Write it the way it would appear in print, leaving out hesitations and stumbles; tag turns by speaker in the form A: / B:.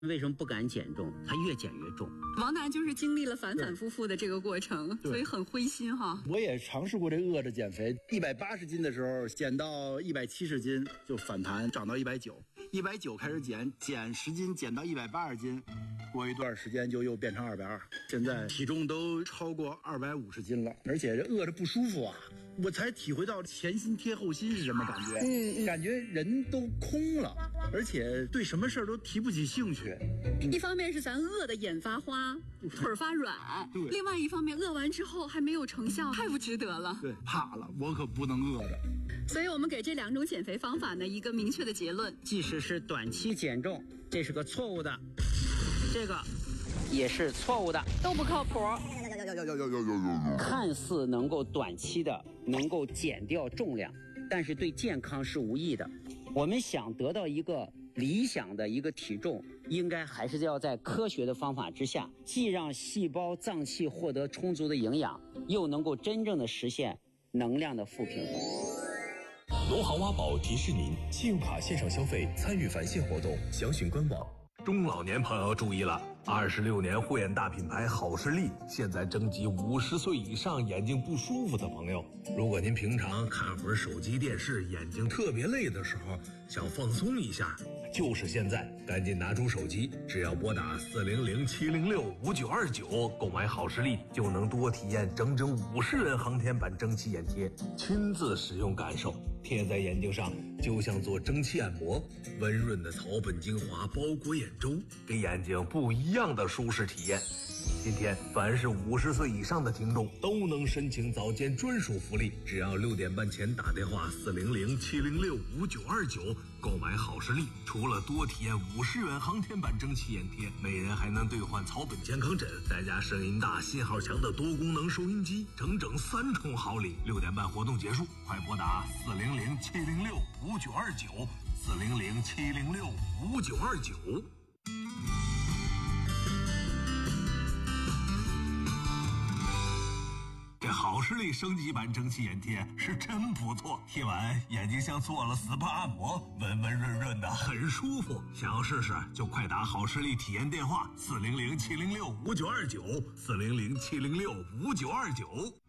A: 为什么不敢减重？他越减越重。
B: 王楠就是经历了反反复复的这个过程，所以很灰心哈。
C: 我也尝试过这饿着减肥，180斤的时候减到170斤就反弹，涨到190，190开始减10斤，减到180斤，过一段时间就又变成220，现在体重都超过250斤了，而且这饿着不舒服啊，我才体会到前心贴后心是什么感觉，感觉人都空了，而且对什么事儿都提不起兴趣。
B: 一方面是咱饿的眼发花，腿儿发软，另外一方面饿完之后还没有成效，太不值得了。
C: 对，怕了，我可不能饿着。
B: 所以我们给这2种减肥方法呢一个明确的结论：
A: 即使是短期减重，这是个错误的，这个也是错误的，
B: 都不靠谱。
A: 看似能够短期的能够减掉重量，但是对健康是无益的。我们想得到一个理想的一个体重，应该还是要在科学的方法之下，既让细胞脏器获得充足的营养，又能够真正的实现能量的负平衡。
D: 农行挖宝提示您，信用卡线上消费参与返现活动，详询官网。
E: 中老年朋友注意了，26年护眼大品牌好视力现在征集50岁以上眼睛不舒服的朋友。如果您平常看会儿手机电视，眼睛特别累的时候，想放松一下，就是现在，赶紧拿出手机，只要拨打400-706-5929购买好视力，就能多体验整整50元航天版蒸汽眼贴，亲自使用感受，贴在眼睛上就像做蒸汽按摩，温润的草本精华包裹眼周，给眼睛不一样的舒适体验。今天凡是50岁以上的听众都能申请早间专属福利，只要6点半前打电话400-706-5929购买好视力，除了多体验50元航天版蒸汽眼贴，每人还能兑换草本健康枕，再加声音大信号强的多功能收音机，整整3重好礼。6点半活动结束，快拨打400-706-5929 400-706-5929。好视力升级版蒸汽眼贴是真不错，贴完眼睛像做了 SPA 按摩，温温润润的，很舒服。想要试试就快打好视力体验电话400-706-5929 400-706-5929。